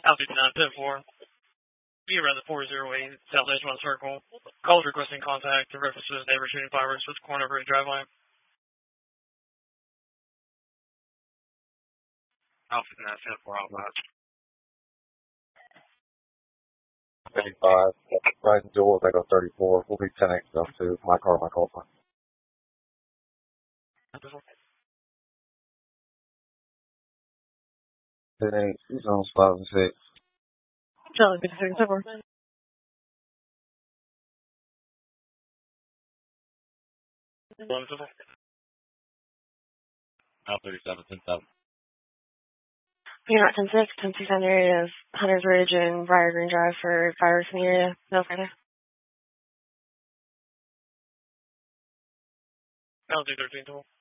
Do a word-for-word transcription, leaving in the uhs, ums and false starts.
Altitude nine ten four. Be around the four zero eight South Edgemont Circle. Calls requesting contact in reference to his neighbor shooting fireworks with corn over his driveway. Altitude nine ten four outbound. eighty-five. Right door, they go thirty-four. We'll be ten eight stuff too. My car, my call sign. ten eight, zones five and six. Charlie, fifty-six ten four. L thirty-seven ten seven. You're not ten six, ten six on the area of Hunter's Ridge and Briar Green Drive for fireworks in the area. No further. L two thirteen twelve.